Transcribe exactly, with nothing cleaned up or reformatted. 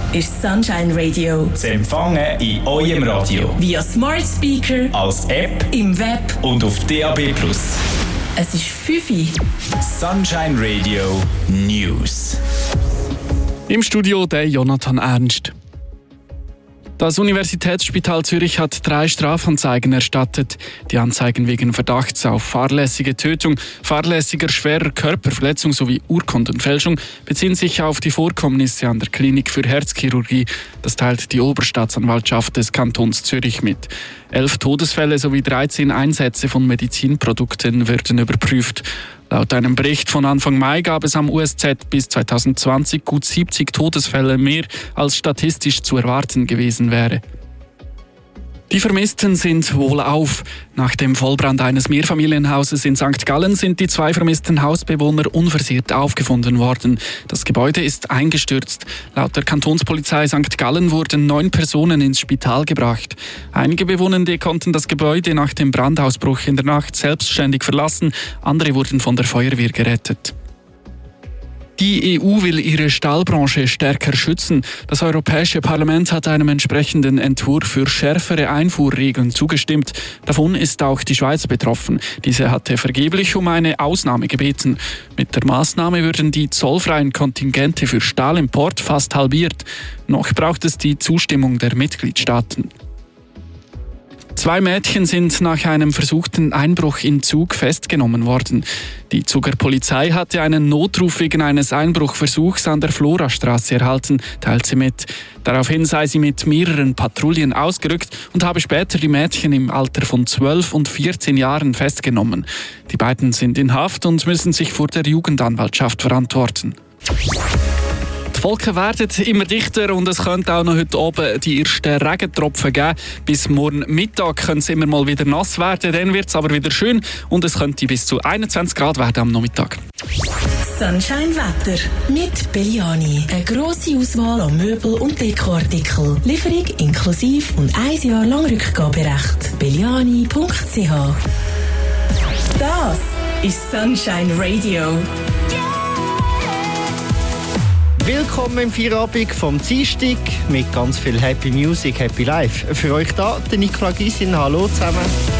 ist Sunshine Radio. Zu empfangen in eurem Radio. Via Smart Speaker, als App, im Web und auf D A B plus. Es ist fünf Uhr. Sunshine Radio News. Im Studio der Jonathan Ernst. Das Universitätsspital Zürich hat drei Strafanzeigen erstattet. Die Anzeigen wegen Verdachts auf fahrlässige Tötung, fahrlässiger schwerer Körperverletzung sowie Urkundenfälschung beziehen sich auf die Vorkommnisse an der Klinik für Herzchirurgie. Das teilt die Oberstaatsanwaltschaft des Kantons Zürich mit. Elf Todesfälle sowie dreizehn Einsätze von Medizinprodukten werden überprüft. Laut einem Bericht von Anfang Mai gab es am U S Z bis zwanzig zwanzig gut siebzig Todesfälle mehr, als statistisch zu erwarten gewesen wäre. Die Vermissten sind wohlauf. Nach dem Vollbrand eines Mehrfamilienhauses in Sankt Gallen sind die zwei vermissten Hausbewohner unversehrt aufgefunden worden. Das Gebäude ist eingestürzt. Laut der Kantonspolizei Sankt Gallen wurden neun Personen ins Spital gebracht. Einige Bewohnende konnten das Gebäude nach dem Brandausbruch in der Nacht selbstständig verlassen. Andere wurden von der Feuerwehr gerettet. Die E U will ihre Stahlbranche stärker schützen. Das Europäische Parlament hat einem entsprechenden Entwurf für schärfere Einfuhrregeln zugestimmt. Davon ist auch die Schweiz betroffen. Diese hatte vergeblich um eine Ausnahme gebeten. Mit der Maßnahme würden die zollfreien Kontingente für Stahlimport fast halbiert. Noch braucht es die Zustimmung der Mitgliedstaaten. Zwei Mädchen sind nach einem versuchten Einbruch in Zug festgenommen worden. Die Zuger Polizei hatte einen Notruf wegen eines Einbruchversuchs an der Florastraße erhalten, teilt sie mit. Daraufhin sei sie mit mehreren Patrouillen ausgerückt und habe später die Mädchen im Alter von zwölf und vierzehn Jahren festgenommen. Die beiden sind in Haft und müssen sich vor der Jugendanwaltschaft verantworten. Die Wolken werden immer dichter und es könnte auch noch heute oben die ersten Regentropfen geben. Bis morgen Mittag können es immer mal wieder nass werden, dann wird es aber wieder schön und es könnte bis zu einundzwanzig Grad werden am Nachmittag. Sunshine Wetter mit Belliani. Eine grosse Auswahl an Möbel- und Dekoartikeln. Lieferung inklusive und ein Jahr lang Rückgaberecht. belliani punkt c h. Das ist Sunshine Radio. Willkommen im Feierabend vom Dienstag mit ganz viel Happy Music, Happy Life. Für euch da, der Nicola Gysin. Hallo zusammen.